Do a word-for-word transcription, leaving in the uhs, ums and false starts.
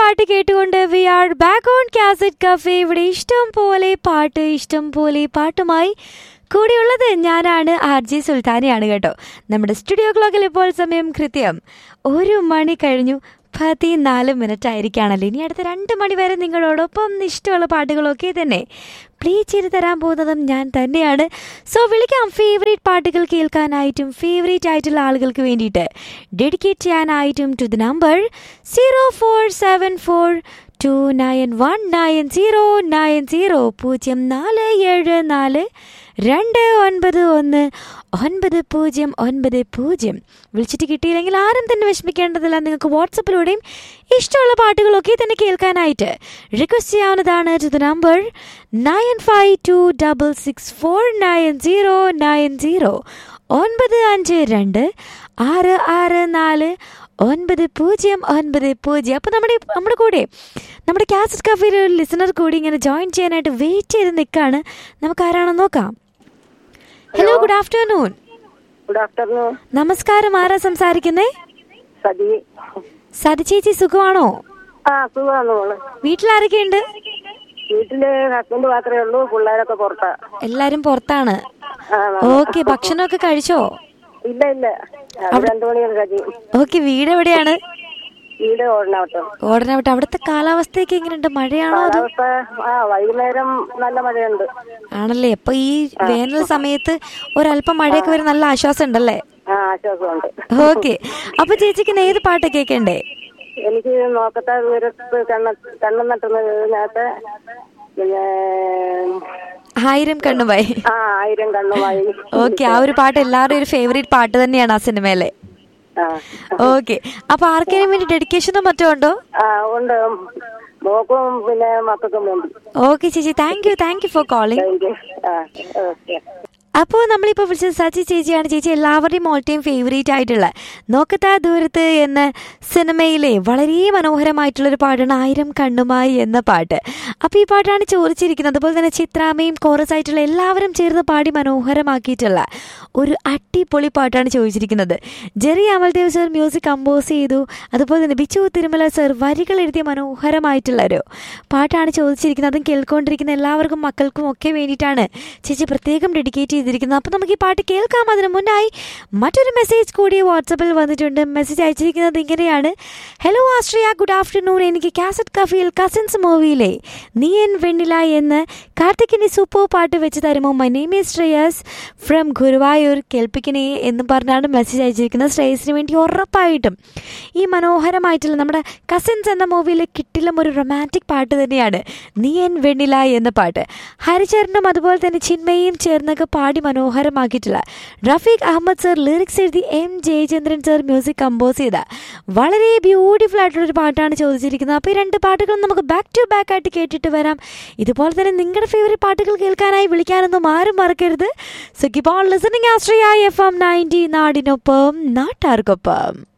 പാട്ട് കേട്ടുകൊണ്ട് V are back on cassette cafe. ഇവിടെ ഇഷ്ടം പോലെ പാട്ട് ഇഷ്ടം പോലെ പാട്ടുമായി കൂടെയുള്ളത് ഞാനാണ് ആർ ജെ സുൽത്താനയാണ് കേട്ടോ. നമ്മുടെ സ്റ്റുഡിയോ ക്ലോക്കിൽ ഇപ്പോൾ സമയം കൃത്യം ഒരു മണി കഴിഞ്ഞു പതിനാല് മിനിറ്റ് ആയിരിക്കുകയാണല്ലോ. ഇനി അടുത്ത രണ്ട് മണി വരെ നിങ്ങളോടൊപ്പം ഇഷ്ടമുള്ള പാട്ടുകളൊക്കെ തന്നെ പ്ലേ ചെയ്ത് തരാൻ പോകുന്നതും ഞാൻ തന്നെയാണ്. സോ വിളിക്കാം ഫേവറേറ്റ് പാട്ടുകൾ കേൾക്കാനായിട്ടും ഫേവറേറ്റ് ആയിട്ടുള്ള ആളുകൾക്ക് വേണ്ടിയിട്ട് ഡെഡിക്കേറ്റ് ചെയ്യാനായിട്ടും to the number zero four seven four to nine one nine zero nine zero പൂജ്യം നാല് ഏഴ് നാല് രണ്ട് ഒൻപത് ഒന്ന് ഒൻപത് പൂജ്യം ഒൻപത് പൂജ്യം. വിളിച്ചിട്ട് കിട്ടിയില്ലെങ്കിൽ ആരും തന്നെ വിഷമിക്കേണ്ടതില്ല. നിങ്ങൾക്ക് വാട്സപ്പിലൂടെയും ഇഷ്ടമുള്ള പാട്ടുകളൊക്കെ തന്നെ കേൾക്കാനായിട്ട് റിക്വസ്റ്റ് ചെയ്യാവുന്നതാണ് to the number nine five to double six four nine zero nine zero ഒൻപത് അഞ്ച് രണ്ട് ആറ് ആറ് നാല് ഒൻപത് പൂജ്യം ഒൻപത് പൂജ്യം. അപ്പോൾ നമ്മുടെ നമ്മുടെ കൂടെ നമ്മുടെ കാസറ്റ് കഫേയിൽ ഒരു ലിസണർ കൂടി ഇങ്ങനെ ജോയിൻ ചെയ്യാനായിട്ട് വെയിറ്റ് ചെയ്ത് നിൽക്കുകയാണ്. നമുക്ക് ആരാണെന്ന് നോക്കാം. Hello, good afternoon. Good afternoon. നമസ്കാരം, ആരാ സംസാരിക്കുന്നേ? സതി. സതി ചേച്ചി, സുഖമാണോ? ആ, സുഖമാണ് മോള്. വീട്ടിലാരൊക്കെയുണ്ട്? വീട്ടില് ഹസ്ബൻഡ് മാത്രമേ ഉള്ളൂ, പിള്ളേരൊക്കെ പുറത്താ. എല്ലാരും പുറത്താണ്. ഓക്കെ, ഭക്ഷണമൊക്കെ കഴിച്ചോ? ഇല്ല ഇല്ല, രണ്ടു മണിയൊക്കെ കഴിയും. ഓക്കെ, വീട് എവിടെയാണ്? വീട് ഓടനാവട്ടെ. ഓടനാവട്ടെ. അവിടുത്തെ കാലാവസ്ഥയൊക്കെ എങ്ങനെയുണ്ട്? മഴയാണോ? കാലാവസ്ഥ ആ വൈകുന്നേരം നല്ല മഴയുണ്ട്. ആണല്ലേ. അപ്പൊ ഈ വേനൽ സമയത്ത് ഒരല്പം മഴയൊക്കെ വരും, നല്ല ആശ്വാസം ഉണ്ടല്ലേ? ആ, ആശ്വാസമുണ്ട്. ഓക്കെ, അപ്പൊ ചേച്ചിക്ക് ഏത് പാട്ട് കേൾക്കണ്ടേ? എനിക്ക് നോക്കത്തെ ദൂരത്ത് കണ്ണ കണ്ണു നട്ടുന്നതിനകത്ത് പിന്നെ ആയിരം കണ്ണുമായി. ആ, ആയിരം കണ്ണുമായി. ഓക്കെ, ആ ഒരു പാട്ട് എല്ലാവരുടെയും ഒരു ഫേവറേറ്റ് പാട്ട് തന്നെയാണ് ആ സിനിമയിലെ. ഓക്കെ, അപ്പൊ ആർക്കെങ്കിലും വേണ്ടി ഡെഡിക്കേഷനോ മറ്റോ ഉണ്ടോ? ആ, ഉണ്ട്. മോക്കും പിന്നെ മക്കൾക്കും വേണ്ടി. ഓക്കെ ചേച്ചി, thank you thank you for calling. അപ്പോൾ നമ്മളിപ്പോൾ വിളിച്ചത് സച്ചി ചേച്ചിയാണ്. ചേച്ചി എല്ലാവരുടെയും ഓൾ ടൈം ഫേവറേറ്റ് ആയിട്ടുള്ള നോക്കത്താ ദൂരത്ത് എന്ന സിനിമയിലെ വളരെ മനോഹരമായിട്ടുള്ളൊരു പാട്ടാണ് ആയിരം കണ്ണുമായി എന്ന പാട്ട്. അപ്പോൾ ഈ പാട്ടാണ് ചോദിച്ചിരിക്കുന്നത്. അതുപോലെ തന്നെ ചിത്രാമയും കോറസ് ആയിട്ടുള്ള എല്ലാവരും ചേർന്ന് പാടി മനോഹരമാക്കിയിട്ടുള്ള ഒരു അടിപൊളി പാട്ടാണ് ചോദിച്ചിരിക്കുന്നത്. Jerry Amaldev sir music compose ചെയ്തു. അതുപോലെ തന്നെ ബിച്ചു തിരുമല സർ വരികൾ എഴുതിയ മനോഹരമായിട്ടുള്ളൊരു പാട്ടാണ് ചോദിച്ചിരിക്കുന്നത്. അതും കേൾക്കൊണ്ടിരിക്കുന്ന എല്ലാവർക്കും മക്കൾക്കും ഒക്കെ വേണ്ടിയിട്ടാണ് ചേച്ചി പ്രത്യേകം ഡെഡിക്കേറ്റ് ചെയ്തിരിക്കുന്നത്. അപ്പോൾ നമുക്ക് ഈ പാട്ട് കേൾക്കാം. അതിന് മുന്നായി മറ്റൊരു മെസ്സേജ് കൂടി വാട്സപ്പിൽ വന്നിട്ടുണ്ട്. മെസ്സേജ് അയച്ചിരിക്കുന്നത് ഇങ്ങനെയാണ്: ഹലോ ആശ്രയ, ഗുഡ് ആഫ്റ്റർനൂൺ. എനിക്ക് കാസറ്റ് കഫേയിൽ കസിൻസ് മൂവിയിലെ നീ എൻ വെണ്ണില എന്ന് കാർത്തിക്കിൻ്റെ സൂപ്പർ പാട്ട് വെച്ച് തരുമോ? My name is Shreyas from Guruvayur, കേൾപ്പിക്കണേ എന്ന് പറഞ്ഞാണ് മെസ്സേജ് അയച്ചിരിക്കുന്നത്. ശ്രേയസിന് വേണ്ടി ഉറപ്പായിട്ടും ഈ മനോഹരമായിട്ടുള്ള നമ്മുടെ കസിൻസ് എന്ന മൂവിയിലെ കിട്ടിലും ഒരു റൊമാൻറ്റിക് പാട്ട് തന്നെയാണ് നീ എൻ വെണ്ണില എന്ന പാട്ട്. ഹരിചരനും അതുപോലെ തന്നെ ചിന്മയും ചേർന്നൊക്കെ പാടി മനോഹരമാക്കിയിട്ടുള്ള റഫീഖ് അഹമ്മദ് സർ ലിറിക്സ് എഴുതി M Jayachandran sir music compose ചെയ്ത വളരെ ബ്യൂട്ടിഫുൾ ആയിട്ടുള്ളൊരു പാട്ടാണ് ചോദിച്ചിരിക്കുന്നത്. അപ്പോൾ ഈ രണ്ട് പാട്ടുകളും നമുക്ക് ബാക്ക് ടു ബാക്ക് ആയിട്ട് കേട്ടിട്ട് വരാം. ഇതുപോലെ തന്നെ നിങ്ങളുടെ ഫേവറേറ്റ് പാട്ടുകൾ കേൾക്കാനായി വിളിക്കാനൊന്നും ആരും മറക്കരുത്. So keep on listening Ashraya F M ninety, നാടിനൊപ്പം നാട്ടാർക്കൊപ്പം.